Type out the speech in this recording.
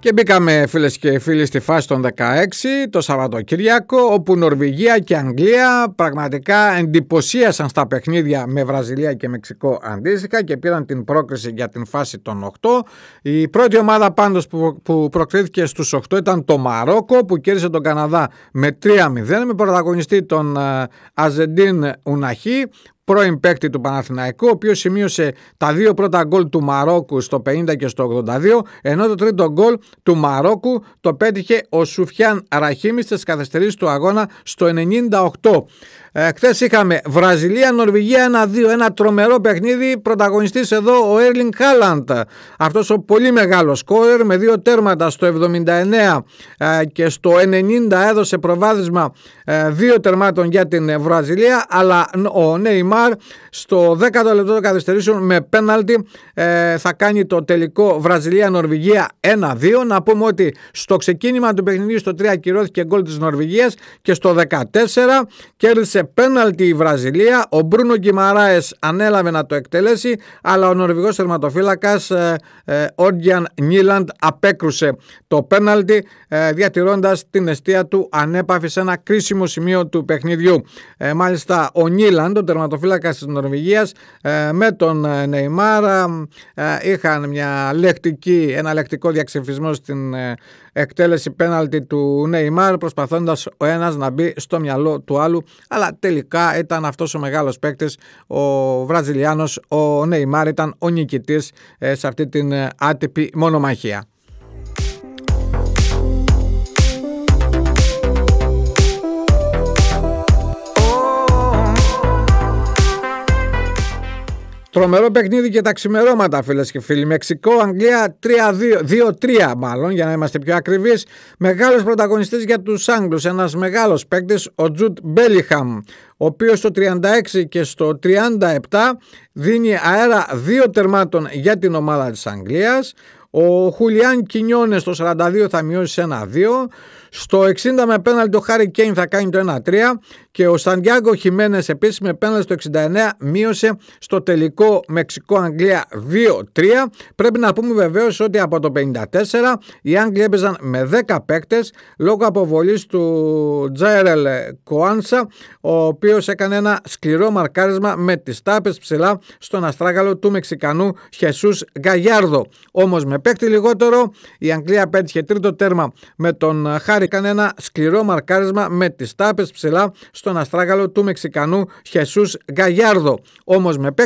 Και μπήκαμε, φίλες και φίλοι, στη φάση των 16 το Σαββατοκύριακο, όπου Νορβηγία και Αγγλία πραγματικά εντυπωσίασαν στα παιχνίδια με Βραζιλία και Μεξικό αντίστοιχα και πήραν την πρόκριση για την φάση των 8. Η πρώτη ομάδα πάντως που προκρίθηκε στους 8 ήταν το Μαρόκο, που κέρδισε τον Καναδά με 3-0 με πρωταγωνιστή τον Αζεντίν Ουναχή, πρώην παίκτη του Παναθηναϊκού, ο οποίος σημείωσε τα δύο πρώτα γκολ του Μαρόκου στο 50 και στο 82, ενώ το τρίτο γκολ του Μαρόκου το πέτυχε ο Σουφιάν Ραχίμι στις καθυστερήσεις του αγώνα στο 98. Χθες είχαμε Βραζιλία-Νορβηγία 1-2, ένα τρομερό παιχνίδι, πρωταγωνιστής εδώ ο Έρλινγκ Χάλαντ, αυτός ο πολύ μεγάλος σκόρερ με δύο τέρματα στο 79 και στο 90 έδωσε προβάδισμα δύο τερμάτων για την Βραζιλία, αλλά ο Νέιμαρ στο 10ο λεπτό των καθυστερήσεων με πέναλτι θα κάνει το τελικό Βραζιλία-Νορβηγία 1-2. Να πούμε ότι στο ξεκίνημα του παιχνιδιού στο 3 ακυρώθηκε γκολ της Νορβηγίας και στο 14 κέρδισε πέναλτι η Βραζιλία. Ο Μπρούνο Γκιμαράες ανέλαβε να το εκτελέσει, αλλά ο νορβηγός τερματοφύλακας Όργιαν Νίλαντ απέκρουσε το πέναλτι, διατηρώντας την εστία του ανέπαφη σε ένα κρίσιμο σημείο του παιχνιδιού. Μάλιστα ο Νίλαντ, ο τερματοφύλακας της Νορβηγίας, με τον Νεϊμάρ είχαν ένα λεκτικό διαξυφισμό στην εκτέλεση πέναλτι του Νεϊμάρ, προσπαθώντας ο ένας να μπει στο μυαλό του άλλου, αλλά τελικά ήταν αυτός ο μεγάλος παίκτης, ο Βραζιλιάνος, ο Νεϊμάρ ήταν ο νικητής σε αυτή την άτυπη μονομαχία. Τρομερό παιχνίδι και τα ξημερώματα, φίλες και φίλοι. Μεξικό-Αγγλία 2-3 μάλλον, για να είμαστε πιο ακριβείς. Μεγάλος πρωταγωνιστής για τους Άγγλους, ένας μεγάλος παίκτης, ο Τζουντ Μπέλιγχαμ, ο οποίος στο 36 και στο 37 δίνει αέρα δύο τερμάτων για την ομάδα της Αγγλίας. Ο Χουλιάν Κινιόνες στο 42 θα μειώσει σε 1-2. Στο 60 με πέναλτι ο Χάρι Κέιν θα κάνει το 1-3 και ο Σαντιάγκο Χιμένες επίσης με πέναλτι στο 69 μείωσε στο τελικό Μεξικό-Αγγλία 2-3. Πρέπει να πούμε βεβαίως ότι από το 54 οι Άγγλοι έπαιζαν με 10 παίκτες λόγω αποβολής του Τζάιρελ Κοάνσα, ο οποίος έκανε ένα σκληρό μαρκάρισμα με τις τάπες ψηλά στον αστράγαλο του Μεξικανού Χεσούς Γκαγιάρδο. Όμως με παίκτη λιγότερο η Αγγλία πέτυχε τρίτο τέρμα με τον Χάρι, έκανε ένα σκληρό μαρκάρισμα με τις τάπες ψηλά στον αστράγαλο του Μεξικανού Χεσούς Γκαγιάρδο. Όμως με